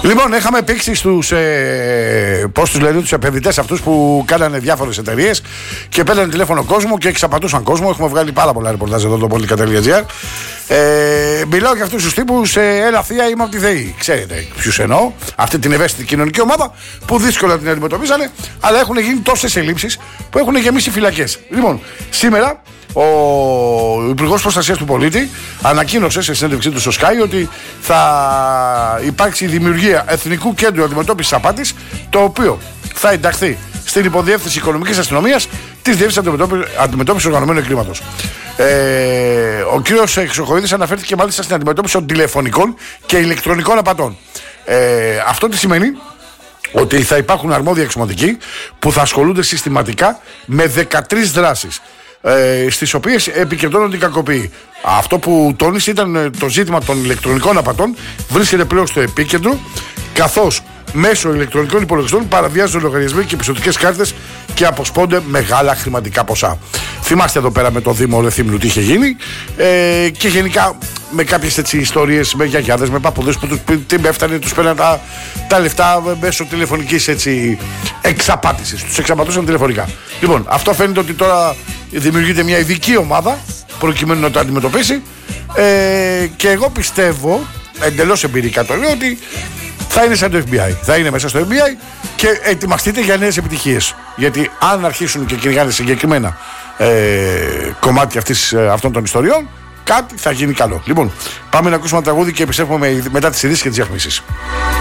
Λοιπόν, είχαμε πήξει στους τους επενδυτές αυτούς που κάνανε διάφορες εταιρείες και παίρνανε τηλέφωνο κόσμο και εξαπατούσαν κόσμο. Έχουμε βγάλει πάρα πολλά ρεπορτάζ εδώ το politica.gr. Μιλάω για αυτούς τους τύπους, έλα θεία, είμαι από τη ΔΕΗ. Ξέρετε ποιους εννοώ, αυτή την ευαίσθητη κοινωνική ομάδα που δύσκολα την αντιμετωπίζανε, αλλά έχουν γίνει τόσες ελλείψεις που έχουν γεμίσει φυλακές. Λοιπόν, σήμερα ο Υπουργός Προστασίας του Πολίτη ανακοίνωσε σε συνέντευξή του στο Sky ότι θα υπάρξει η δημιουργία Εθνικού Κέντρου Αντιμετώπισης Απάτης, το οποίο θα ενταχθεί στην Υποδιεύθυνση Οικονομικής Αστυνομίας της Διεύθυνσης Αντιμετώπισης Οργανωμένου Εγκλήματος. Ο κύριος Χρυσοχοΐδης αναφέρθηκε μάλιστα στην αντιμετώπιση των τηλεφωνικών και ηλεκτρονικών απατών. Αυτό τι σημαίνει? Ότι θα υπάρχουν αρμόδια εξωματικοί που θα ασχολούνται συστηματικά με 13 δράσεις, στις οποίες επικεντρώνονται οι κακοποιοί. Αυτό που τόνισε ήταν το ζήτημα των ηλεκτρονικών απατών, βρίσκεται πλέον στο επίκεντρο, καθώς μέσω ηλεκτρονικών υπολογιστών παραβιάζονται λογαριασμοί και πιστωτικές κάρτες και αποσπώνται μεγάλα χρηματικά ποσά. Θυμάστε εδώ πέρα με το Δήμο Ρεθύμνου τι είχε γίνει, και γενικά με κάποιες έτσι ιστορίες, με γιαγιάδες, με παππούδες που την έφτανε, τους παίρναν τα λεφτά μέσω τηλεφωνικής έτσι εξαπάτησης. Τους εξαπατούσαν τηλεφωνικά. Λοιπόν, αυτό φαίνεται ότι τώρα δημιουργείται μια ειδική ομάδα προκειμένου να το αντιμετωπίσει, και εγώ πιστεύω, εντελώς εμπειρικά το λέω, ότι θα είναι σαν το FBI. Θα είναι μέσα στο FBI και ετοιμαστείτε για νέες επιτυχίες. Γιατί αν αρχίσουν και κυνηγάνε συγκεκριμένα κομμάτια αυτών των ιστοριών, κάτι θα γίνει καλό. Λοιπόν, πάμε να ακούσουμε ένα τραγούδι και επιστρέφουμε μετά τις ειδήσεις και τις διαφημίσεις.